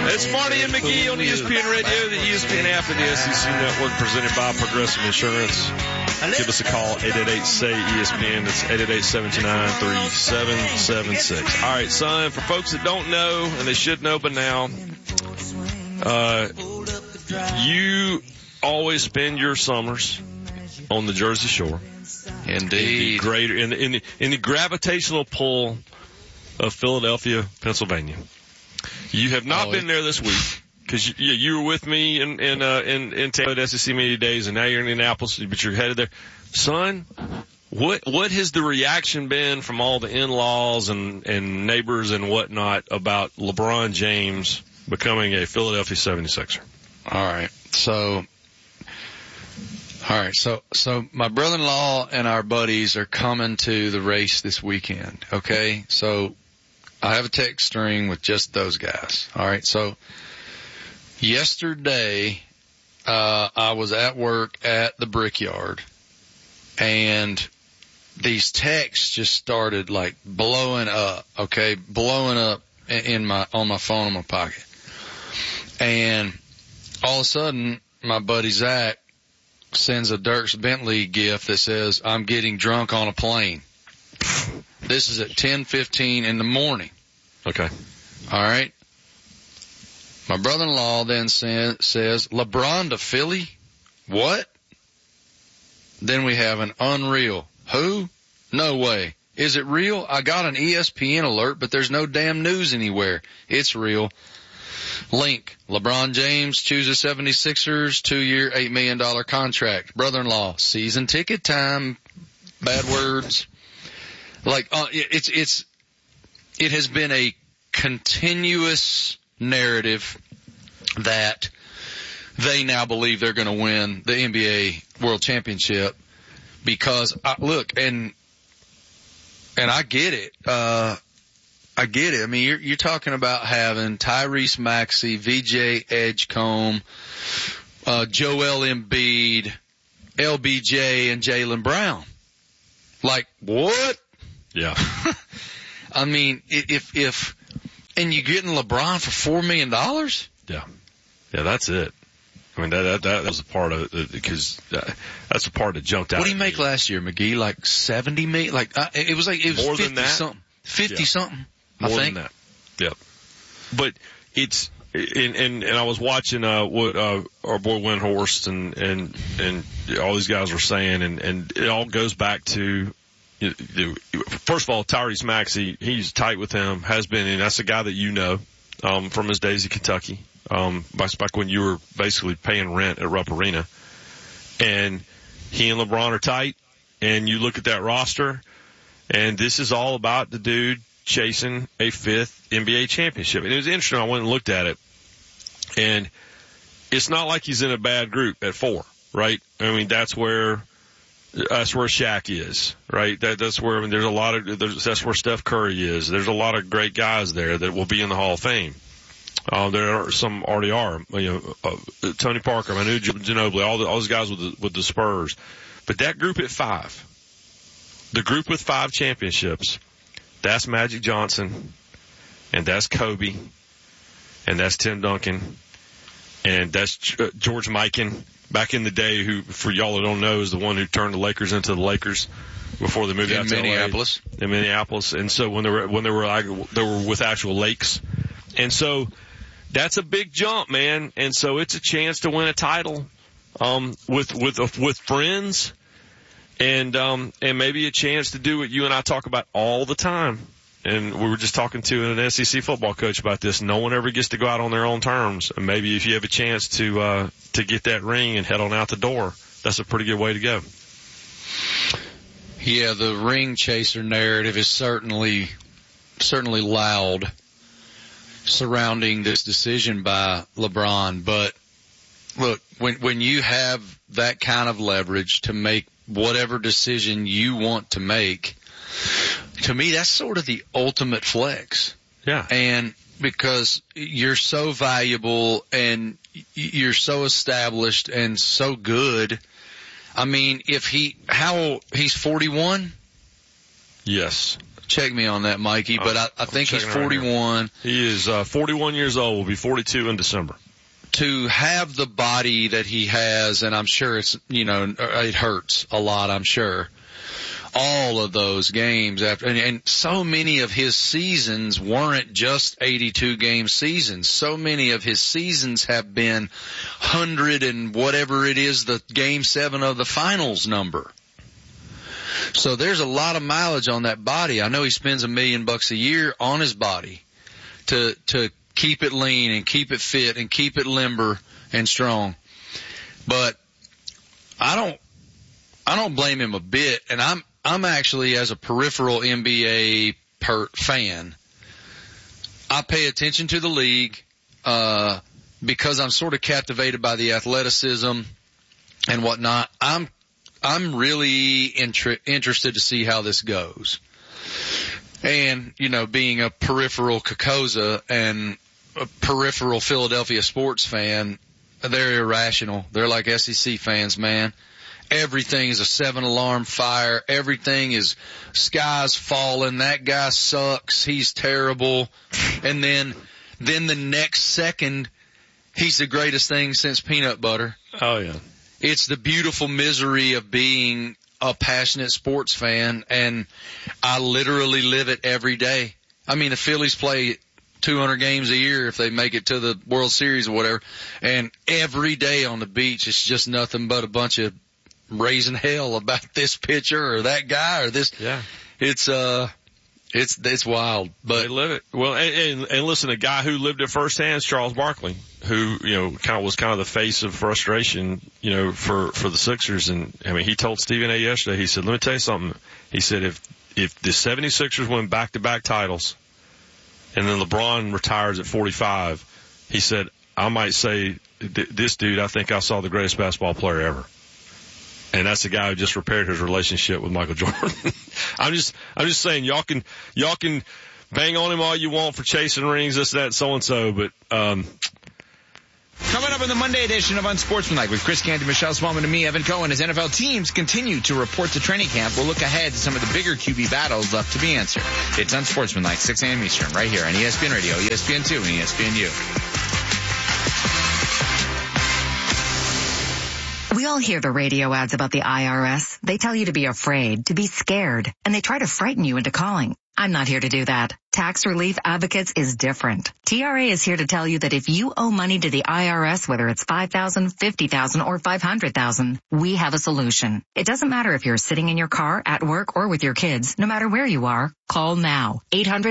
It's Marty and McGee on ESPN Radio, the ESPN app, and the SEC Network, presented by Progressive Insurance. Give us a call, 888-SAY-ESPN. That's 888-729-3776. All right, son, for folks that don't know, and they should know by now, you always spend your summers on the Jersey Shore. Indeed. In the gravitational pull of Philadelphia, Pennsylvania. You have not been there this week because you were with me in Tampa at SEC Media Days, and now you're in Indianapolis, but you're headed there. Son, what has the reaction been from all the in-laws and neighbors and whatnot about LeBron James becoming a Philadelphia 76er? All right. So my brother-in-law and our buddies are coming to the race this weekend. Okay. So I have a text string with just those guys. All right. So yesterday, I was at work at the Brickyard, and these texts just started like blowing up. Okay. Blowing up on my phone in my pocket. And all of a sudden, my buddy Zach sends a Dierks Bentley gift that says, "I'm getting drunk on a plane." This is at 10:15 in the morning. Okay. All right. My brother-in-law then says, "LeBron to Philly? What?" Then we have an unreal. Who? No way. Is it real? I got an ESPN alert, but there's no damn news anywhere. It's real. Link. LeBron James chooses 76ers 2-year, $8 million contract. Brother-in-law. Season ticket time. Bad words. Like, it has been a continuous narrative that they now believe they're going to win the NBA World Championship because, look, and I get it. I get it. I mean, you're talking about having Tyrese Maxey, VJ Edgecombe, Joel Embiid, LBJ, and Jaylen Brown. Like, what? Yeah. I mean, and you're getting LeBron for $4 million? Yeah. Yeah, that's it. I mean, that was a part of it, because that's a part that jumped out. What did he make last year, McGee? Like 70 million? Like, it was more 50 than that. Something. 50 something. More I think. than that. Yep. But it's, and I was watching, what, our boy Windhorst and all these guys were saying, and it all goes back to, first of all, Tyrese Maxey, he's tight with him, has been, and that's a guy that you know, from his days in Kentucky, back when you were basically paying rent at Rupp Arena. And he and LeBron are tight, and you look at that roster, and this is all about the dude chasing a 5th NBA championship. And it was interesting. I went and looked at it, and it's not like he's in a bad group at 4, right? I mean, that's where Shaq is, right? That's where, I mean, that's where Steph Curry is. There's a lot of great guys there that will be in the Hall of Fame. There are some already are, Tony Parker, Manu Ginobili, all those guys with the Spurs. But that group at 5, the group with 5 championships, that's Magic Johnson, and that's Kobe, and that's Tim Duncan, and that's George Mikan back in the day, who, for y'all that don't know, is the one who turned the Lakers into the Lakers before they moved out to Minneapolis. In Minneapolis. And so when they were with actual lakes. And so that's a big jump, man. And so it's a chance to win a title, with friends. And maybe a chance to do what you and I talk about all the time. And we were just talking to an SEC football coach about this. No one ever gets to go out on their own terms. And maybe if you have a chance to get that ring and head on out the door, that's a pretty good way to go. Yeah, the ring chaser narrative is certainly loud surrounding this decision by LeBron. But look, when you have that kind of leverage to make whatever decision you want to make, to me, that's sort of the ultimate flex. Yeah. And because you're so valuable and you're so established and so good. I mean, he's 41? Yes. Check me on that, Mikey, but I think he's 41. He is 41 years old, will be 42 in December. To have the body that he has, and I'm sure it's, it hurts a lot, I'm sure. All of those games and so many of his seasons weren't just 82 game seasons. So many of his seasons have been 100 and whatever it is, the game 7 of the finals number. So there's a lot of mileage on that body. I know he spends $1 million a year on his body to keep it lean and keep it fit and keep it limber and strong. But I don't blame him a bit, and I'm actually, as a peripheral NBA fan, I pay attention to the league because I'm sort of captivated by the athleticism and whatnot. I'm really interested to see how this goes. And, being a peripheral Kokoza and a peripheral Philadelphia sports fan, they're irrational. They're like SEC fans, man. Everything is a 7-alarm fire. Everything is skies falling. That guy sucks. He's terrible. And then the next second, he's the greatest thing since peanut butter. Oh, yeah. It's the beautiful misery of being a passionate sports fan, and I literally live it every day. I mean, the Phillies play 200 games a year if they make it to the World Series or whatever, and every day on the beach it's just nothing but a bunch of raising hell about this pitcher or that guy or this. Yeah. It's wild, but they live it. Well, and listen, a guy who lived it firsthand is Charles Barkley, who, was kind of the face of frustration, for the Sixers. And I mean, he told Stephen A. yesterday, he said, let me tell you something. He said, if the 76ers win back-to-back titles and then LeBron retires at 45, he said, I might say, this dude, I think I saw the greatest basketball player ever. And that's the guy who just repaired his relationship with Michael Jordan. I'm just saying, y'all can bang on him all you want for chasing rings, this, that, so and so, but coming up in the Monday edition of Unsportsmanlike with Chris Canty, Michelle Smallman, and me, Evan Cohen, as NFL teams continue to report to training camp, we'll look ahead to some of the bigger QB battles left to be answered. It's Unsportsmanlike, 6 a.m. Eastern, right here on ESPN Radio, ESPN2, and ESPNU. We all hear the radio ads about the IRS. They tell you to be afraid, to be scared, and they try to frighten you into calling. I'm not here to do that. Tax Relief Advocates is different. TRA is here to tell you that if you owe money to the IRS, whether it's $5,000, $50,000, or $500,000, we have a solution. It doesn't matter if you're sitting in your car, at work, or with your kids. No matter where you are, call now.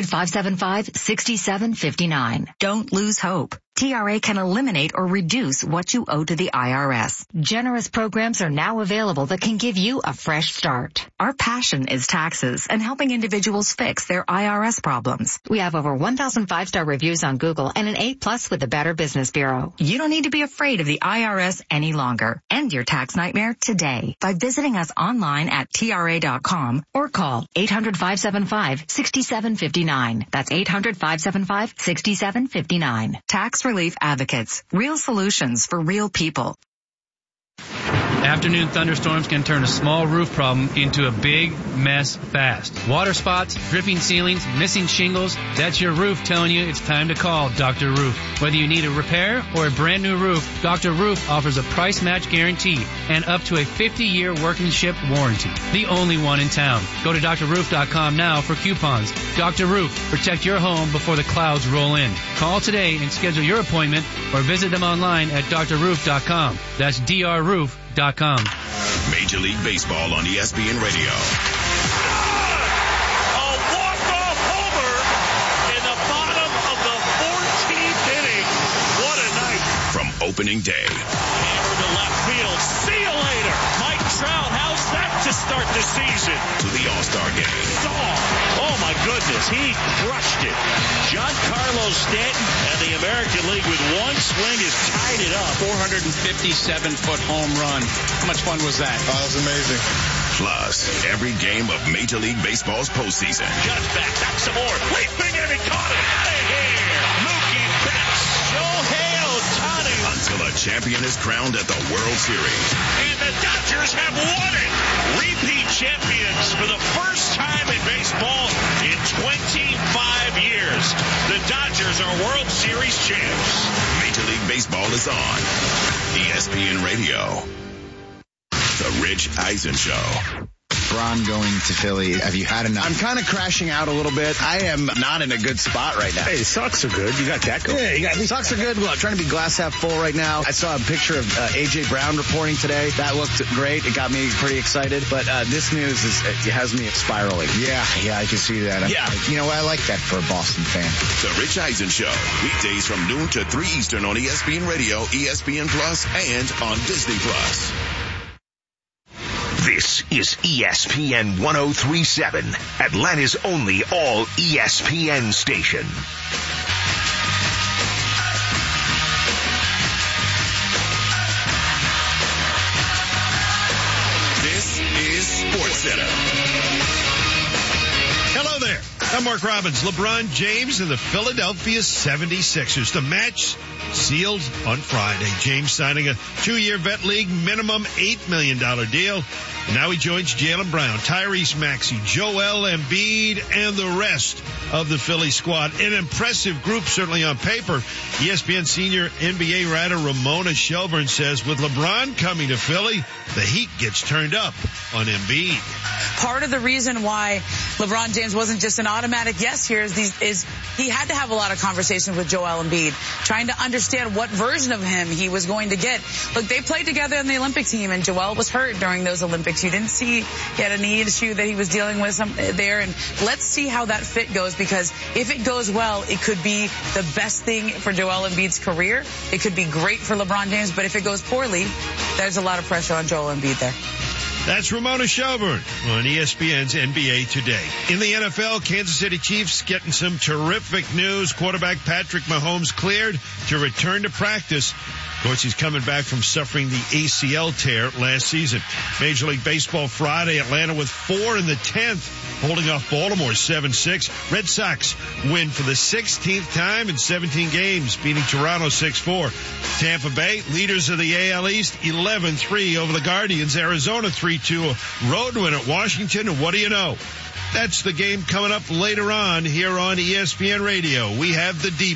800-575-6759. Don't lose hope. TRA can eliminate or reduce what you owe to the IRS. Generous programs are now available that can give you a fresh start. Our passion is taxes and helping individuals fix their IRS problems. We have over 1,000 5-star reviews on Google and an A+ with the Better Business Bureau. You don't need to be afraid of the IRS any longer. End your tax nightmare today by visiting us online at TRA.com or call 800-575-6759. That's 800-575-6759. Tax Relief Advocates. Real solutions for real people. Afternoon thunderstorms can turn a small roof problem into a big mess fast. Water spots, dripping ceilings, missing shingles, that's your roof telling you it's time to call Dr. Roof. Whether you need a repair or a brand new roof, Dr. Roof offers a price match guarantee and up to a 50-year workmanship warranty. The only one in town. Go to drroof.com now for coupons. Dr. Roof, protect your home before the clouds roll in. Call today and schedule your appointment or visit them online at drroof.com. That's drroof.com. Major League Baseball on ESPN Radio. A walk-off homer in the bottom of the 14th inning. What a night. From opening day. Hammer to left field. See you later. Mike Trout, how's that to start the season? To the All-Star game. Oh my goodness, he crushed it. Giancarlo Stanton and the American League with one swing has tied it up. 457-foot home run. How much fun was that? Oh, it was amazing. Plus, every game of Major League Baseball's postseason. Cuts back some more. Leaping and he caught it out of here. Mookie Betts. Shohei Ohtani. Until a champion is crowned at the World Series. And the Dodgers have won it. Repeat champions for the first time in baseball in 25 years. The Dodgers are World Series champs. Major League Baseball is on ESPN Radio. The Rich Eisen Show. LeBron going to Philly. Have you had enough? I'm kind of crashing out a little bit. I am not in a good spot right now. Hey, the Sox are good. You got that going. Yeah, the Sox are good. Well, I'm trying to be glass half full right now. I saw a picture of A.J. Brown reporting today. That looked great. It got me pretty excited. But this news it has me spiraling. Yeah, I can see that. You know, I like that for a Boston fan. The Rich Eisen Show. Weekdays from noon to 3 Eastern on ESPN Radio, ESPN Plus, and on Disney Plus. This is ESPN 103.7, Atlanta's only all ESPN station. This is SportsCenter. Hello there. I'm Mark Robbins. LeBron James and the Philadelphia 76ers. The match sealed on Friday. James signing a 2-year vet league minimum $8 million deal. And now he joins Jaylen Brown, Tyrese Maxey, Joel Embiid, and the rest of the Philly squad. An impressive group, certainly on paper. ESPN senior NBA writer Ramona Shelburne says with LeBron coming to Philly, the heat gets turned up on Embiid. Part of the reason why LeBron James wasn't just an automatic yes here is he had to have a lot of conversations with Joel Embiid, trying to understand what version of him he was going to get. Look, they played together in the Olympic team, and Joel was hurt during those Olympics. You didn't see he had a knee issue that he was dealing with there, and let's see how that fit goes, because if it goes well, it could be the best thing for Joel Embiid's career. It could be great for LeBron James, but if it goes poorly, there's a lot of pressure on Joel Embiid there. That's Ramona Shelburne on ESPN's NBA Today. In the NFL, Kansas City Chiefs getting some terrific news. Quarterback Patrick Mahomes cleared to return to practice. Of course, he's coming back from suffering the ACL tear last season. Major League Baseball Friday, Atlanta with 4 in the 10th, holding off Baltimore 7-6. Red Sox win for the 16th time in 17 games, beating Toronto 6-4. Tampa Bay, leaders of the AL East, 11-3 over the Guardians. Arizona 3-2, a road win at Washington. And what do you know? That's the game coming up later on here on ESPN Radio. We have the deep